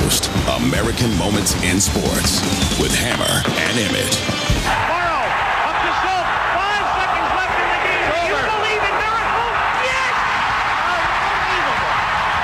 American Moments in Sports with Hammer and Emmett.